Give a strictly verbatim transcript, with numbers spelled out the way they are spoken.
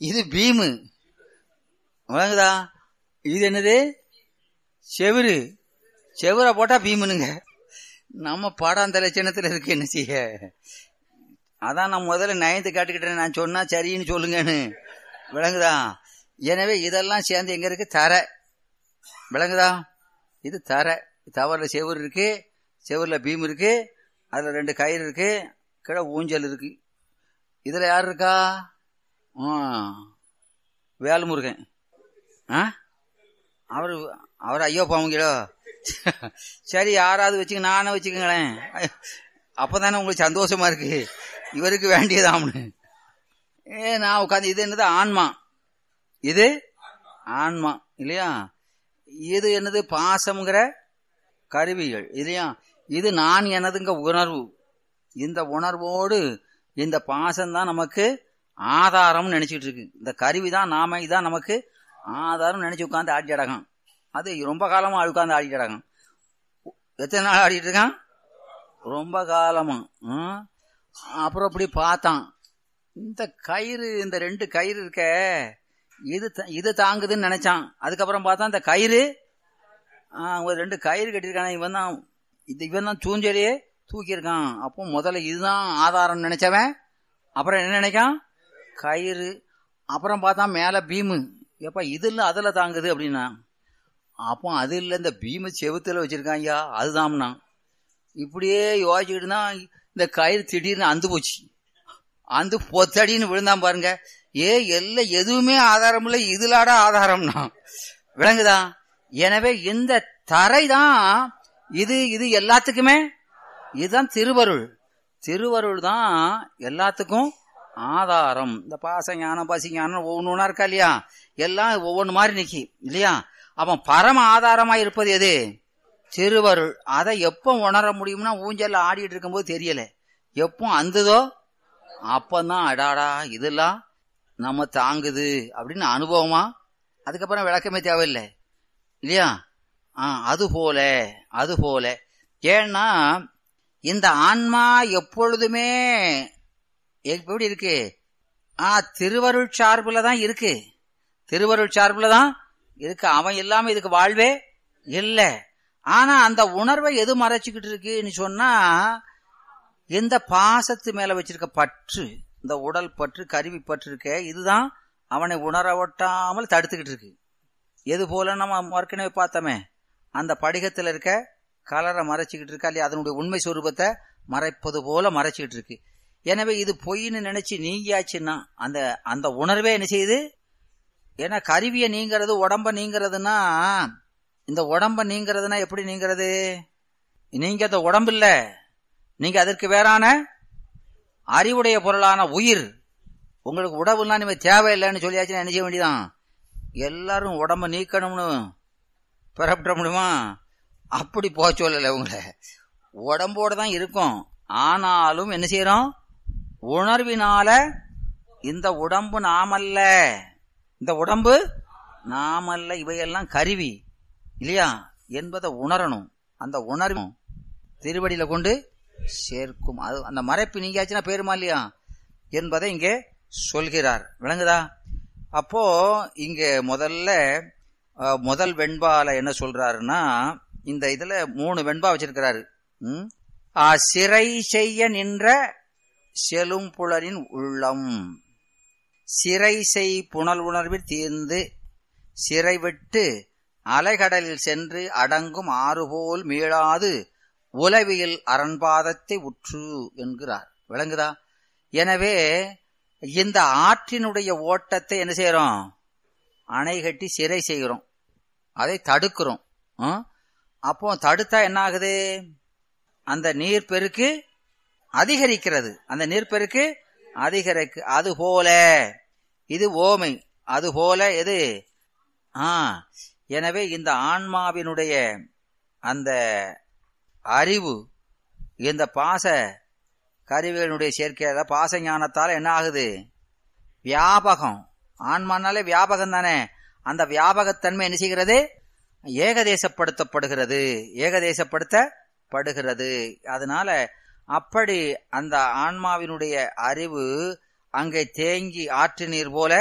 இது பீமு. வழங்குதா? இது என்னது? செவுரு. செவுரை போட்டா பீமுனுங்க. நம்ம பாடம் அந்த லட்சணத்துல இருக்கு. என்ன செய்ய? அதான் நான் முதல்ல நயந்து காட்டுக்கிட்டேன். நான் சொன்னா சரின்னு சொல்லுங்கன்னு. விளங்குதா? எனவே இதெல்லாம் சேர்ந்து எங்க இருக்கு? தரை. விளங்குதா? இது தரை. தவறுல செவுரு இருக்கு, செவுருல பீம் இருக்கு, அதுல ரெண்டு கயிறு இருக்கு, கீழே ஊஞ்சல் இருக்கு. இதுல யார் இருக்கா? வேல்முருகன். அவரு அவர் ஐயோ பாவங்களோ. சரி, யாராவது வச்சுக்க, நானே வச்சுக்கங்களேன். அப்பதானே உங்களுக்கு சந்தோஷமா இருக்கு. இவருக்கு வேண்டியதாம்னு ஏ நான் உட்காந்து. இது என்னது? ஆன்மா. இது ஆன்மா இல்லையா? இது என்னது? பாசம்ங்கிற கருவிகள் இல்லையா? இது நான் எனதுங்க உணர்வு. இந்த உணர்வோடு இந்த பாசம்தான் நமக்கு ஆதாரம் நினைச்சிட்டு இருக்கு. இந்த கருவிதான் நாம, இதான் நமக்கு ஆதாரம் நினைச்சு உட்காந்து ஆடி அடகம். அது ரொம்ப காலமா உட்காந்து ஆடிட்டு அடகம். எத்தனை நாள் ஆடிட்டு இருக்கான்? ரொம்ப காலமா. அப்புறம் அப்படி பார்த்தான், இந்த கயிறு, இந்த ரெண்டு கயிறு இருக்க, இது இது தாங்குதுன்னு நினைச்சான். அதுக்கப்புறம் பார்த்தா இந்த கயிறு ஒரு ரெண்டு கயிறு கட்டிருக்கான். இவன் தான் இவன் தான் தூஞ்சலையே தூக்கியிருக்கான். அப்போ முதல்ல இதுதான் ஆதாரம் நினைச்சவன் அப்புறம் என்ன நினைக்கான்? கயிறு. அப்புறம் பார்த்தா மேல பீமு. எப்ப இது இல்ல அதுல தாங்குது அப்படின்னா, அப்போ அது இல்ல இந்த பீமு செவுத்துல வச்சிருக்கான். ஐயா அதுதான்னா. இப்படியே யோசிச்சுக்கிட்டு தான் இந்த கயிறு திடீர்னு அந்து போச்சு. அந்து பொத்தடின்னு விழுந்தான் பாருங்க. ஏ எல்லாம் எதுவுமே ஆதாரம் இல்லை, இதுலாடா ஆதாரம்னா. விளங்குதா? எனவே இந்த தரை தான் இது. இது எல்லாத்துக்குமே இதுதான் திருவருள். திருவருள் தான் எல்லாத்துக்கும் ஆதாரம். இந்த பாச ஞானம், பசி ஞானம் ஒவ்வொன்னா இருக்கா இல்லையா? எல்லாம் ஒவ்வொன்று மாதிரி நிக்கி இல்லையா? அப்ப பரம ஆதாரமா இருப்பது எது? திருவருள். அதை எப்ப உணர முடியும்னா, ஊஞ்சல்ல ஆடிட்டு இருக்கும் போது தெரியல. எப்போ அந்துதோ அப்பதான் அடாடா இதெல்லாம் நம்ம தாங்குது அப்படின்னு அனுபவமா. அதுக்கப்புறம் விளக்கமே தேவையில்லை இல்லையா? ஆஹ் அது போல அது போல ஏன்னா இந்த ஆன்மா எப்பொழுதுமே எப்படி இருக்கு? ஆஹ் திருவருள் சார்புல தான் இருக்கு. திருவருள் சார்புல தான் இருக்கு. அவன் இல்லாம இதுக்கு வாழ்வே இல்லை. ஆனா அந்த உணர்வை எது மறைச்சுக்கிட்டு இருக்குன்னு சொன்னா, இந்த பாசத்து மேல வச்சிருக்க பற்று, இந்த உடல் பற்று, கருவி பற்று இருக்க, இதுதான் அவனை உணர ஒட்டாமல் தடுத்துக்கிட்டு இருக்கு. எது போல நம்ம ஏற்கனவே பார்த்தோமே, அந்த படிகத்துல இருக்க கலரை மறைச்சுக்கிட்டு இருக்கா இல்லையா? அதனுடைய உண்மை சொரூபத்தை மறைப்பது போல மறைச்சுக்கிட்டு இருக்கு. எனவே இது பொய்ன்னு நினைச்சு நீங்கியாச்சுன்னா அந்த அந்த உணர்வே என்ன செய்யுது? ஏன்னா கருவியை நீங்கிறது, உடம்ப நீங்கிறதுனா, இந்த உடம்ப நீங்கிறதுனா எப்படி நீங்கிறது? நீங்க அந்த உடம்பு இல்ல, நீங்க அதற்கு வேறான அறிவுடைய பொருளான உயிர். உங்களுக்கு உடம்புலாம் நீங்க தேவையில்லைன்னு சொல்லியாச்சுன்னா என்ன செய்ய வேண்டியதான்? எல்லாரும் உடம்ப நீக்கணும்னு பெறப்பட முடியுமா? அப்படி போக சொல்லல. உங்களை உடம்போட தான் இருக்கும். ஆனாலும் என்ன செய்யறோம்? உணர்வினால இந்த உடம்பு நாமல்ல, இந்த உடம்பு நாமல்ல, இவையெல்லாம் கருவி இல்லையா என்பதை உணரணும். அந்த உணர்வும் திருவடியில கொண்டு சேர்க்கும். அது அந்த மறைப்பு நீங்கியாச்சுன்னா பேருமா இல்லையா என்பதை இங்கே சொல்கிறார். விளங்குதா? அப்போ இங்க முதல்ல முதல் வெண்பால என்ன சொல்றாருன்னா, இந்த இதுல மூணு வெண்பா வச்சிருக்கிறாரு. உம் சிறை செய்ய நின்ற செலும் புலனின் உள்ளம், சிறை செய் புனல் உணர்வில் தீர்ந்து சிறை விட்டு அலைகடலில் சென்று அடங்கும் ஆறுபோல் மீளாது உலவியல் அரண்பாதத்தை உற்று என்கிறார். விளங்குதா? எனவே இந்த ஆற்றினுடைய ஓட்டத்தை என்ன செய்யறோம்? அணை கட்டி சிறை செய்கிறோம், அதை தடுக்கிறோம். அப்போ தடுத்தா என்ன ஆகுது? அந்த நீர்பெருக்கு அதிகரிக்கிறது. அந்த நீர்பெருக்கு அதிகரிக்கு. அது போல இது ஓமை. அது போல எது? ஆஹ் எனவே இந்த ஆன்மாவினுடைய அந்த அறிவு இந்த பாச கருவிகளுடைய சேர்க்கையால பாச ஞானத்தால என்ன ஆகுது? வியாபகம். ஆன்மானாலே வியாபகம் தானே. அந்த வியாபகத்தன்மை என்ன செய்கிறது? ஏகதேசப்படுத்தப்படுகிறது, ஏகதேசப்படுத்தப்படுகிறது. அதனால அப்படி அந்த ஆன்மாவினுடைய அறிவு அங்கே தேங்கி ஆற்று நீர் போல